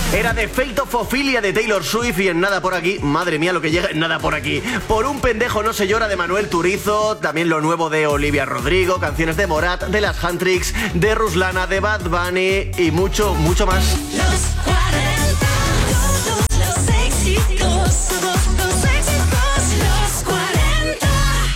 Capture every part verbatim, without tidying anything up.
Era de Fate of Ophelia de Taylor Swift y en Nada por aquí, madre mía lo que llega en Nada por aquí. Por un pendejo no se llora de Manuel Turizo, también lo nuevo de Olivia Rodrigo, canciones de Morat, de las Huntrix, de Ruslana, de Bad Bunny y mucho, mucho más. Los cuarenta, todos los éxitos, todos los éxitos, los cuarenta.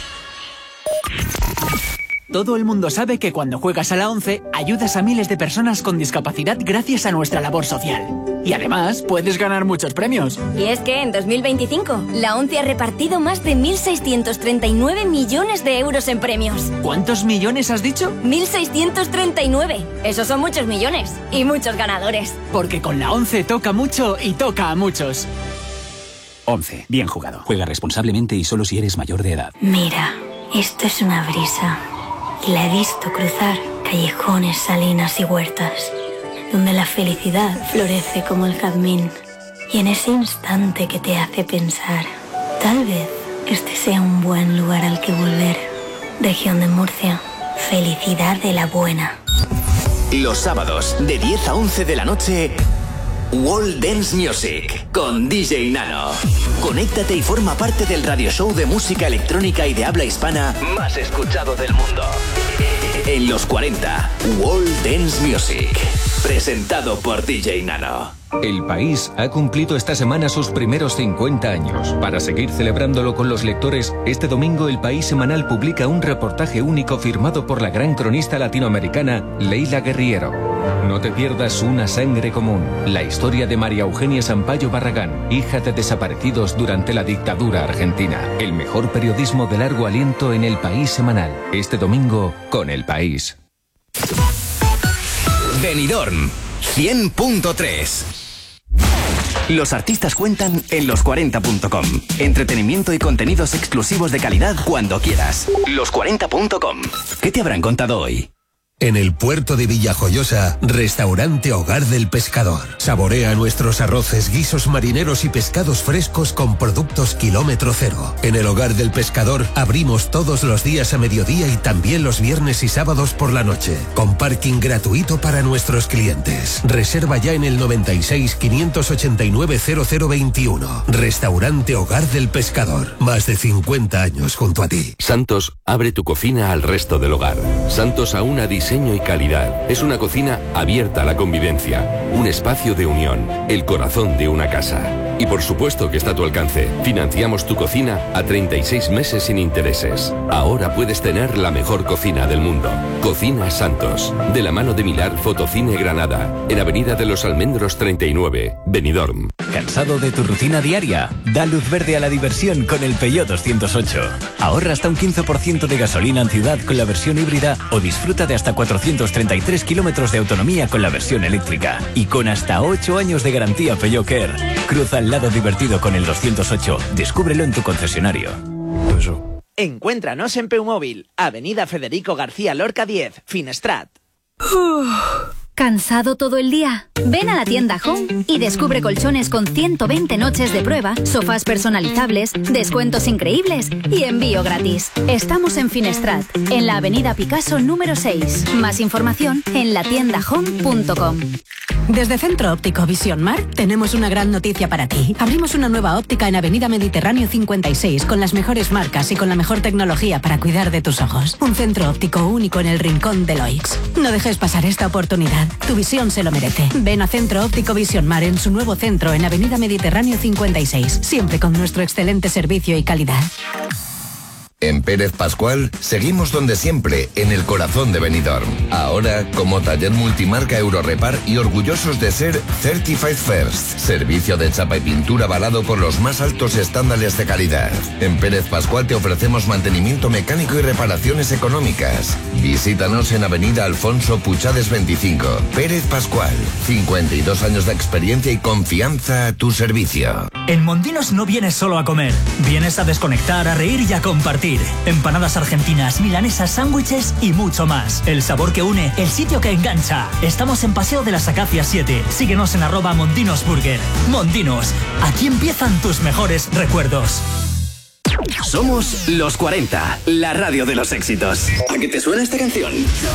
Todo el mundo sabe que cuando juegas a la ONCE ayudas a miles de personas con discapacidad gracias a nuestra labor social. Y además puedes ganar muchos premios. Y es que en dos mil veinticinco la ONCE ha repartido más de mil seiscientos treinta y nueve millones de euros en premios. ¿Cuántos millones has dicho? mil seiscientos treinta y nueve. Esos son muchos millones y muchos ganadores. Porque con la ONCE toca mucho y toca a muchos. ONCE, bien jugado. Juega responsablemente y solo si eres mayor de edad. Mira, esto es una brisa. Y la he visto cruzar callejones, salinas y huertas, donde la felicidad florece como el jazmín. Y en ese instante que te hace pensar, tal vez este sea un buen lugar al que volver. Región de Murcia, felicidad de la buena. Los sábados, de diez a once de la noche, World Dance Music, con D J Nano. Conéctate y forma parte del radio show de música electrónica y de habla hispana más escuchado del mundo. En los cuarenta, World Dance Music, presentado por D J Nano. El País ha cumplido esta semana sus primeros cincuenta años. Para seguir celebrándolo con los lectores, este domingo El País Semanal publica un reportaje único firmado por la gran cronista latinoamericana Leila Guerriero. No te pierdas Una sangre común, la historia de María Eugenia Sampaio Barragán, hija de desaparecidos durante la dictadura argentina. El mejor periodismo de largo aliento en El País Semanal. Este domingo con El País. Benidorm cien punto tres. Los artistas cuentan en los cuarenta punto com. Entretenimiento y contenidos exclusivos de calidad cuando quieras. los cuarenta punto com. ¿Qué te habrán contado hoy? En el puerto de Villajoyosa, Restaurante Hogar del Pescador. Saborea nuestros arroces, guisos marineros y pescados frescos con productos kilómetro cero. En el Hogar del Pescador abrimos todos los días a mediodía y también los viernes y sábados por la noche, con parking gratuito para nuestros clientes. Reserva ya en el noventa y seis, quinientos ochenta y nueve, cero cero veintiuno. Restaurante Hogar del Pescador. Más de cincuenta años junto a ti. Santos abre tu cocina al resto del hogar. Santos aúna diseño y calidad. Es una cocina abierta a la convivencia, un espacio de unión, el corazón de una casa. Y por supuesto que está a tu alcance. Financiamos tu cocina a treinta y seis meses sin intereses. Ahora puedes tener la mejor cocina del mundo. Cocina Santos, de la mano de Milar Fotocine Granada, en Avenida de los Almendros treinta y nueve, Benidorm. ¿Cansado de tu rutina diaria? Da luz verde a la diversión con el Peugeot doscientos ocho. Ahorra hasta un quince por ciento de gasolina en ciudad con la versión híbrida o disfruta de hasta cuatrocientos treinta y tres kilómetros de autonomía con la versión eléctrica. Y con hasta ocho años de garantía Peugeot Care. Cruza al lado divertido con el doscientos ocho. Descúbrelo en tu concesionario. Encuéntranos en Peumóvil, Avenida Federico García Lorca diez, Finestrat. ¿Cansado todo el día? Ven a la tienda Home y descubre colchones con ciento veinte noches de prueba, sofás personalizables, descuentos increíbles y envío gratis. Estamos en Finestrat, en la avenida Picasso número seis. Más información en la tienda home punto com. Desde Centro Óptico Visión Mar tenemos una gran noticia para ti. Abrimos una nueva óptica en Avenida Mediterráneo cincuenta y seis con las mejores marcas y con la mejor tecnología para cuidar de tus ojos. Un centro óptico único en el rincón de Loix. No dejes pasar esta oportunidad. Tu visión se lo merece. Ven a Centro Óptico Visión Mar en su nuevo centro en Avenida Mediterráneo cincuenta y seis, siempre con nuestro excelente servicio y calidad. En Pérez Pascual seguimos donde siempre, en el corazón de Benidorm. Ahora como taller multimarca Eurorepar y orgullosos de ser Certified First, servicio de chapa y pintura avalado por los más altos estándares de calidad. En Pérez Pascual te ofrecemos mantenimiento mecánico y reparaciones económicas. Visítanos en Avenida Alfonso Puchades veinticinco. Pérez Pascual, cincuenta y dos años de experiencia y confianza a tu servicio. En Mondinos no vienes solo a comer, vienes a desconectar, a reír y a compartir. Empanadas argentinas, milanesas, sándwiches y mucho más. El sabor que une, el sitio que engancha. Estamos en Paseo de las Acacias siete. Síguenos en arroba Mondinos Burger. Mondinos, aquí empiezan tus mejores recuerdos. Somos los cuarenta, la radio de los éxitos. ¿A qué te suena esta canción?